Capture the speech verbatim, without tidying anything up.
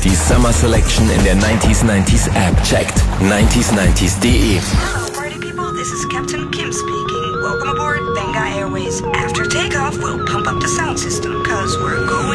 Die Summer Selection in der neunzig neunzig App. Checkt neunzig neunzig punkt de. Hello, party people. This is Captain Kim speaking. Welcome aboard Benga Airways. After takeoff, we'll pump up the sound system, cause we're going